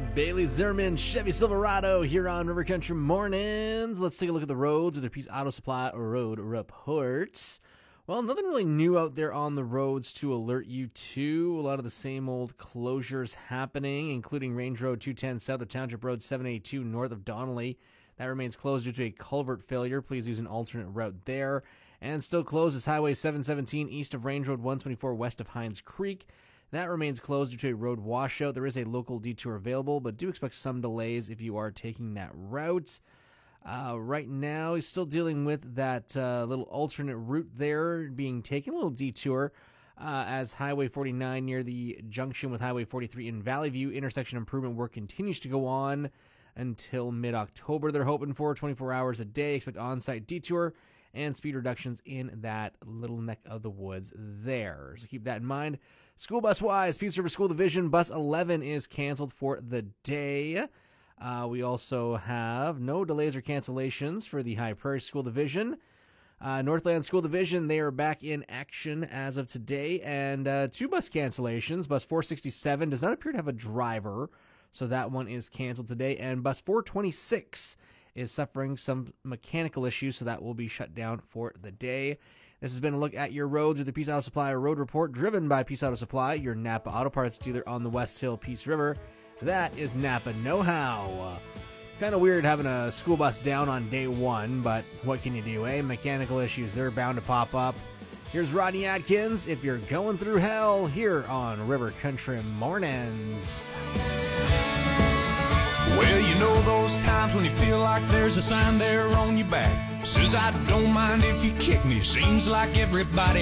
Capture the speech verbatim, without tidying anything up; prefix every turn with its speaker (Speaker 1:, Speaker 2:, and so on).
Speaker 1: Bailey Zimmerman, Chevy Silverado here on River Country Mornings. Let's take a look at the roads with their Peace Auto Supply Road Reports. Well, nothing really new out there on the roads to alert you to. A lot of the same old closures happening, including Range Road two ten south of Township Road seven eighty-two north of Donnelly. That remains closed due to a culvert failure. Please use an alternate route there. And still closed is Highway seven seventeen east of Range Road one twenty-four west of Hines Creek. That remains closed due to a road washout. There is a local detour available, but do expect some delays if you are taking that route. Uh, right now, he's still dealing with that uh, little alternate route there being taken, a little detour, uh, as Highway forty-nine near the junction with Highway forty-three in Valley View. Intersection improvement work continues to go on until mid-October. They're hoping for twenty-four hours a day. Expect on-site detour and speed reductions in that little neck of the woods there. So keep that in mind. School bus-wise, Peace River School Division, Bus eleven is canceled for the day. Uh, we also have no delays or cancellations for the High Prairie School Division. Uh, Northland School Division, they are back in action as of today. And uh, two bus cancellations. Bus four sixty-seven does not appear to have a driver, so that one is canceled today. And Bus four twenty-six is suffering some mechanical issues, so that will be shut down for the day. This has been a look at your roads with the Peace Auto Supply Road Report, driven by Peace Auto Supply, your Napa Auto Parts dealer on the West Hill Peace River. That is Napa Know-How. Uh, kind of weird having a school bus down on day one, but what can you do, eh? Mechanical issues, they're bound to pop up. Here's Rodney Atkins, If You're Going Through Hell, here on River Country Mornings.
Speaker 2: Well, you know those times when you feel like there's a sign there on your back. Says I don't mind if you kick me. Seems like everybody